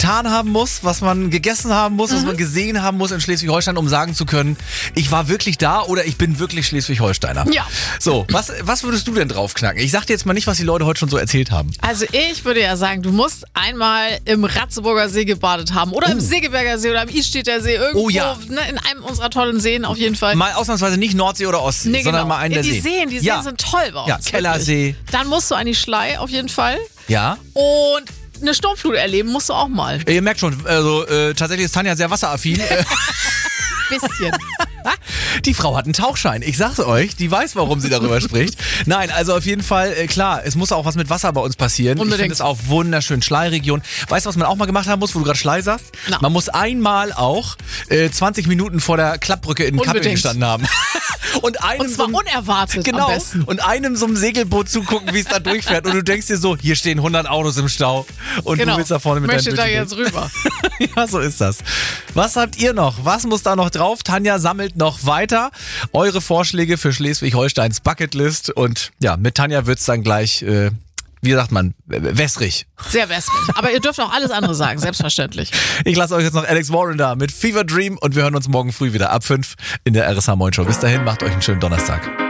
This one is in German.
getan haben muss, was man gegessen haben muss, was man gesehen haben muss in Schleswig-Holstein, um sagen zu können, ich war wirklich da oder ich bin wirklich Schleswig-Holsteiner. Ja. So, was würdest du denn draufknacken? Ich sag dir jetzt mal nicht, was die Leute heute schon so erzählt haben. Also ich würde ja sagen, du musst einmal im Ratzeburger See gebadet haben oder im Segeberger See oder im Isstädter See, irgendwo in einem unserer tollen Seen auf jeden Fall. Mal ausnahmsweise nicht Nordsee oder Ostsee, sondern mal einen der Die Seen. Die Seen sind toll bei uns. Ja, Kellersee. Wirklich. Dann musst du an die Schlei auf jeden Fall. Ja. Und eine Sturmflut erleben musst du auch mal. Ihr merkt schon, also tatsächlich ist Tanja sehr wasseraffin. Bisschen. Die Frau hat einen Tauchschein. Ich sag's euch, die weiß, warum sie darüber spricht. Nein, also auf jeden Fall, klar, es muss auch was mit Wasser bei uns passieren. Unbedingt. Ich finde es auch wunderschön. Schleiregion. Weißt du, was man auch mal gemacht haben muss, wo du gerade Schlei sagst? Na. Man muss einmal auch 20 Minuten vor der Klappbrücke in Kappeln gestanden haben. Und zwar unerwartet am besten. Und einem so einem Segelboot zugucken, wie es da durchfährt. Und du denkst dir so, hier stehen 100 Autos im Stau. Und du willst da vorne mit deinem Möchte da jetzt rüber. Ja, so ist das. Was habt ihr noch? Was muss da noch drauf? Tanja sammelt noch weiter eure Vorschläge für Schleswig-Holsteins Bucketlist. Und ja, mit Tanja wird's dann gleich, wie sagt man, wässrig. Sehr wässrig. Aber ihr dürft auch alles andere sagen, selbstverständlich. Ich lasse euch jetzt noch Alex Warren da mit Fever Dream und wir hören uns morgen früh wieder ab 5 in der RSH Moin Show. Bis dahin, macht euch einen schönen Donnerstag.